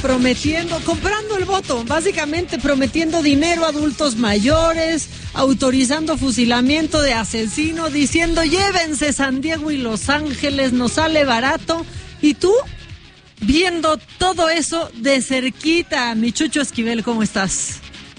prometiendo, comprando el voto, básicamente prometiendo dinero a adultos mayores, autorizando fusilamiento de asesinos, diciendo llévense San Diego y Los Ángeles, nos sale barato. Y tú, viendo todo eso de cerquita. Mi Chucho Esquivel, ¿cómo estás?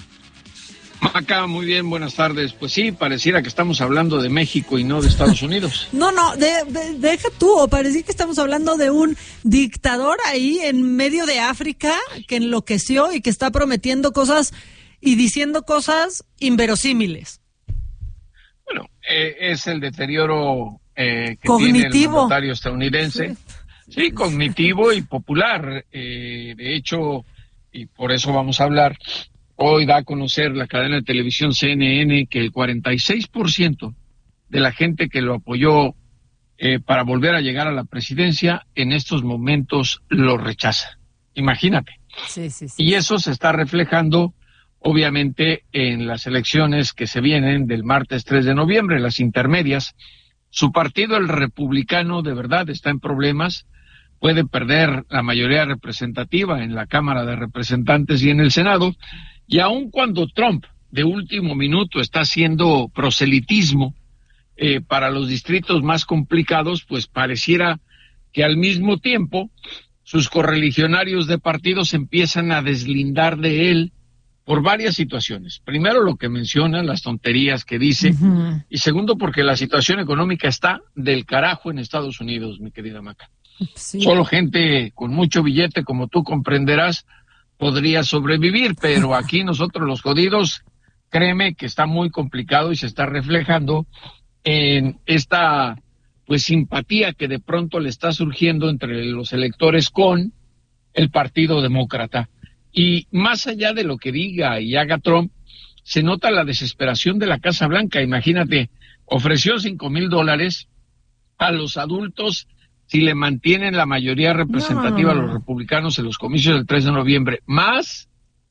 Maca, muy bien, buenas tardes. Pues sí, pareciera que estamos hablando de México y no de Estados Unidos. No, deja tú, o parecía que estamos hablando de un dictador ahí en medio de África que enloqueció y que está prometiendo cosas y diciendo cosas inverosímiles. Bueno, es el deterioro que cognitivo tiene el mandatario estadounidense. Sí, cognitivo y popular. De hecho, y por eso vamos a hablar. Hoy da a conocer la cadena de televisión CNN que el 46% de la gente que lo apoyó para volver a llegar a la presidencia en estos momentos lo rechaza. Imagínate. Sí. Y eso se está reflejando obviamente en las elecciones que se vienen del martes 3 de noviembre, las intermedias. Su partido, el republicano, de verdad está en problemas. Puede perder la mayoría representativa en la Cámara de Representantes y en el Senado. Y aun cuando Trump de último minuto está haciendo proselitismo para los distritos más complicados, pues pareciera que al mismo tiempo sus correligionarios de partidos empiezan a deslindar de él por varias situaciones. Primero, lo que menciona, las tonterías que dice, y segundo, porque la situación económica está del carajo en Estados Unidos, mi querida Maca. Sí. Solo gente con mucho billete, como tú comprenderás, podría sobrevivir, pero aquí nosotros los jodidos, créeme que está muy complicado y se está reflejando en esta pues simpatía que de pronto le está surgiendo entre los electores con el Partido Demócrata. Y más allá de lo que diga y haga Trump, se nota la desesperación de la Casa Blanca. Imagínate, ofreció $5,000 a los adultos si le mantienen la mayoría representativa a los republicanos en los comicios del 3 de noviembre, más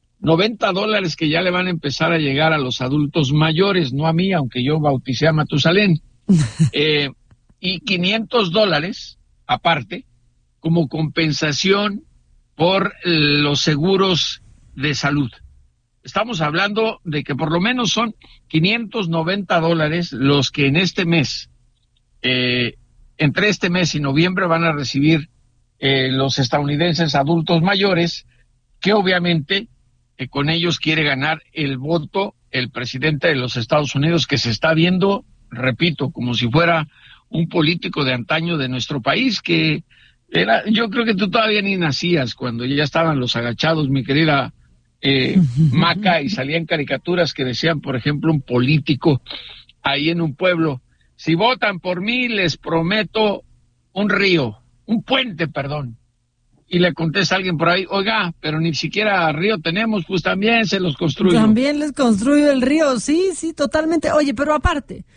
$90 que ya le van a empezar a llegar a los adultos mayores, no a mí, aunque yo bauticé a Matusalén, y $500 aparte como compensación por los seguros de salud. Estamos hablando de que por lo menos son $590 los que en este mes, entre este mes y noviembre van a recibir los estadounidenses adultos mayores, que obviamente con ellos quiere ganar el voto el presidente de los Estados Unidos, que se está viendo, repito, como si fuera un político de antaño de nuestro país, que era, yo creo que tú todavía ni nacías cuando ya estaban los agachados, mi querida Maca, y salían caricaturas que decían, por ejemplo, un político ahí en un pueblo: si votan por mí, les prometo un puente. Y le contesta alguien por ahí: oiga, pero ni siquiera río tenemos, pues también se los construyo. También les construyo el río, sí, totalmente. Oye, pero aparte,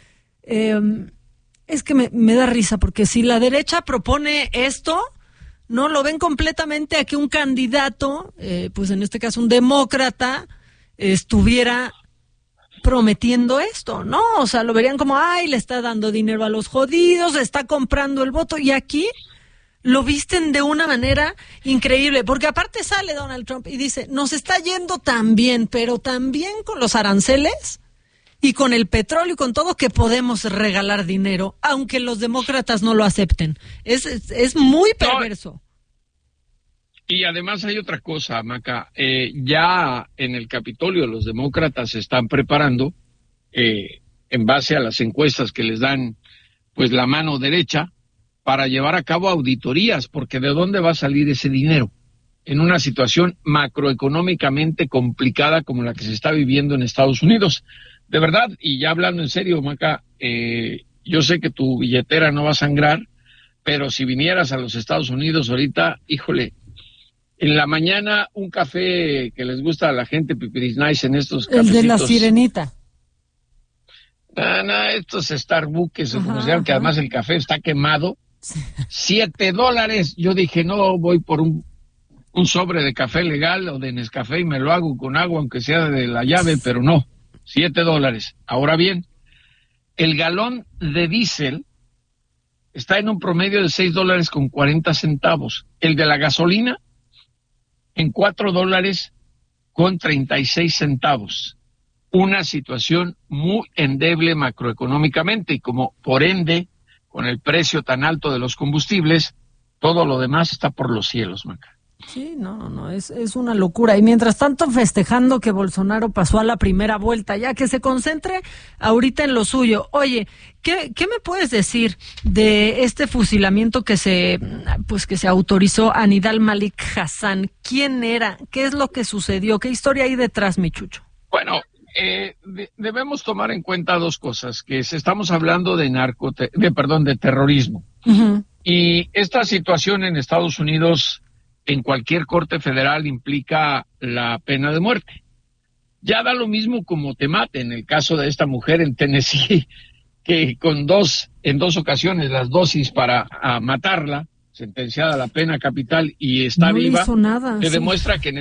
es que me da risa, porque si la derecha propone esto, no lo ven completamente a que un candidato, pues en este caso un demócrata, estuviera prometiendo esto, ¿no? O sea, lo verían como, ay, le está dando dinero a los jodidos, está comprando el voto, y aquí lo visten de una manera increíble, porque aparte sale Donald Trump y dice, nos está yendo tan bien, pero tan bien con los aranceles y con el petróleo y con todo, que podemos regalar dinero, aunque los demócratas no lo acepten. Es muy perverso. Y además hay otra cosa, Maca, ya en el Capitolio los demócratas se están preparando, en base a las encuestas que les dan pues la mano derecha, para llevar a cabo auditorías, porque ¿de dónde va a salir ese dinero? En una situación macroeconómicamente complicada como la que se está viviendo en Estados Unidos. De verdad, y ya hablando en serio, Maca, yo sé que tu billetera no va a sangrar, pero si vinieras a los Estados Unidos ahorita, híjole, en la mañana un café que les gusta a la gente, pipiris nice, en estos cafecitos. El de la Sirenita. Estos Starbucks, o como se llama, que además el café está quemado. $7. Yo dije, no, voy por un sobre de café legal o de Nescafé y me lo hago con agua, aunque sea de la llave, pero no, $7. Ahora bien, el galón de diésel está en un promedio de $6.40. El de la gasolina en $4.36. Una situación muy endeble macroeconómicamente y como por ende, con el precio tan alto de los combustibles, todo lo demás está por los cielos, Maca. Sí, no, es una locura. Y mientras tanto festejando que Bolsonaro pasó a la primera vuelta, ya que se concentre ahorita en lo suyo. Oye, ¿qué me puedes decir de este fusilamiento que se autorizó a Nidal Malik Hasan? ¿Quién era? ¿Qué es lo que sucedió? ¿Qué historia hay detrás, mi Chucho? Bueno, debemos tomar en cuenta dos cosas, que estamos hablando de terrorismo. Uh-huh. Y esta situación en Estados Unidos, en cualquier corte federal, implica la pena de muerte. Ya da lo mismo como te maten. En el caso de esta mujer en Tennessee, que en dos ocasiones las dosis para matarla, sentenciada a la pena capital y está viva, hizo nada, te demuestra que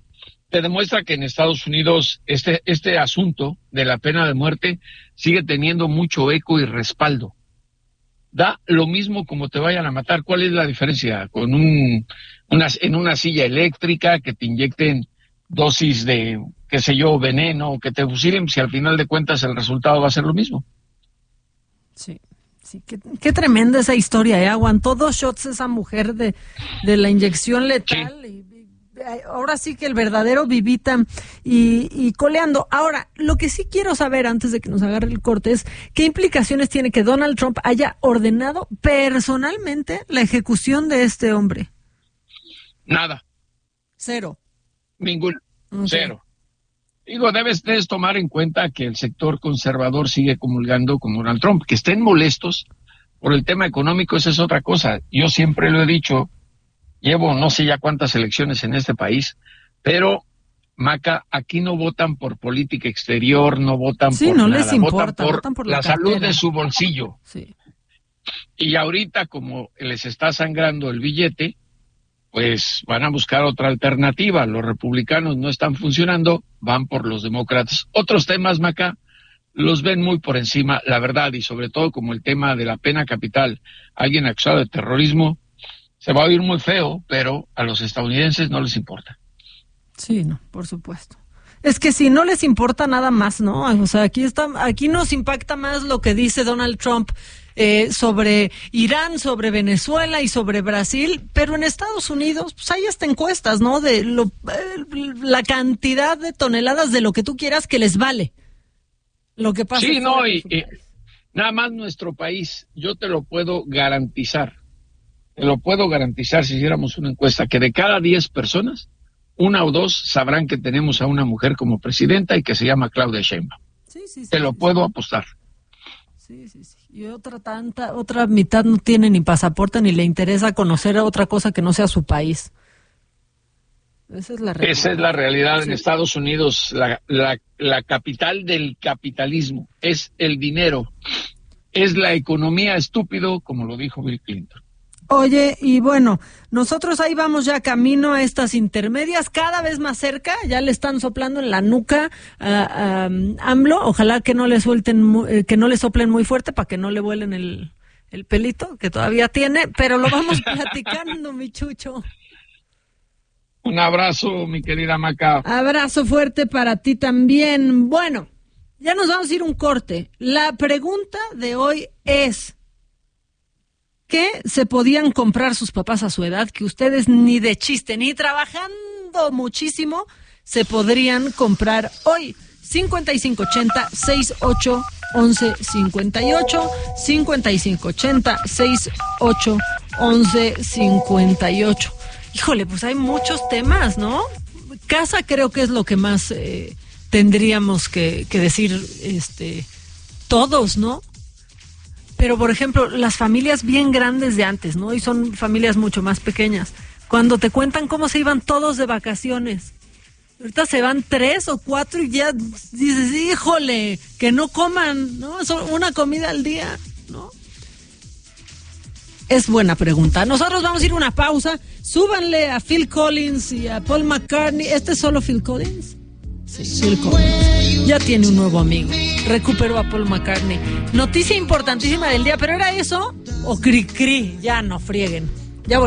en Estados Unidos este asunto de la pena de muerte sigue teniendo mucho eco y respaldo. Da lo mismo como te vayan a matar. ¿Cuál es la diferencia? En una silla eléctrica, que te inyecten dosis de, qué sé yo, veneno, que te fusilen, si al final de cuentas el resultado va a ser lo mismo. Sí, qué tremenda esa historia, aguantó 2 shots esa mujer de la inyección letal. Sí. Y ahora sí que el verdadero vivita y coleando. Ahora, lo que sí quiero saber antes de que nos agarre el corte es qué implicaciones tiene que Donald Trump haya ordenado personalmente la ejecución de este hombre. Nada. Cero. Ninguna. Okay. Cero. Digo, debes tomar en cuenta que el sector conservador sigue comulgando con Donald Trump. Que estén molestos por el tema económico, esa es otra cosa. Yo siempre lo he dicho, llevo no sé ya cuántas elecciones en este país, pero, Maca, aquí no votan por política exterior, no votan por no nada, les importa, votan por la cartera. Salud de su bolsillo. Sí. Y ahorita, como les está sangrando el billete, pues van a buscar otra alternativa. Los republicanos no están funcionando, van por los demócratas. Otros temas, Maca, los ven muy por encima, la verdad, y sobre todo como el tema de la pena capital. Alguien acusado de terrorismo, se va a oír muy feo, pero a los estadounidenses no les importa. Sí, no, por supuesto. Es que si no les importa nada más, ¿no? O sea, aquí nos impacta más lo que dice Donald Trump sobre Irán, sobre Venezuela y sobre Brasil, pero en Estados Unidos, pues hay hasta encuestas, ¿no? De la cantidad de toneladas de lo que tú quieras que les vale lo que pasa. Sí, no, y nada más nuestro país, yo te lo puedo garantizar si hiciéramos una encuesta, que de cada 10 personas, 1 o 2 sabrán que tenemos a una mujer como presidenta y que se llama Claudia Sheinbaum. Sí, te lo puedo apostar. Sí. Y otra mitad no tiene ni pasaporte ni le interesa conocer otra cosa que no sea su país. Esa es la realidad. En Estados Unidos. La capital del capitalismo es el dinero. Es la economía, estúpido, como lo dijo Bill Clinton. Oye, y bueno, nosotros ahí vamos ya camino a estas intermedias, cada vez más cerca, ya le están soplando en la nuca a AMLO, ojalá que no le soplen muy fuerte para que no le vuelen el pelito que todavía tiene, pero lo vamos platicando, mi Chucho. Un abrazo, mi querida Maca. Abrazo fuerte para ti también. Bueno, ya nos vamos a ir un corte. La pregunta de hoy es: ¿qué se podían comprar sus papás a su edad que ustedes ni de chiste, ni trabajando muchísimo, se podrían comprar hoy? 5580-681158, 5580-681158. Híjole, pues hay muchos temas, ¿no? Casa creo que es lo que más tendríamos que decir todos, ¿no? Pero, por ejemplo, las familias bien grandes de antes, ¿no? Y son familias mucho más pequeñas. Cuando te cuentan cómo se iban todos de vacaciones. Ahorita se van 3 o 4 y ya dices, híjole, que no coman, ¿no? Son una comida al día, ¿no? Es buena pregunta. Nosotros vamos a ir a una pausa. Súbanle a Phil Collins y a Paul McCartney. ¿Este es solo Phil Collins? Sí, Phil Collins. Ya tiene un nuevo amigo. Recuperó a Paul McCartney. Noticia importantísima del día, pero ¿era eso o cri-cri? Ya no frieguen.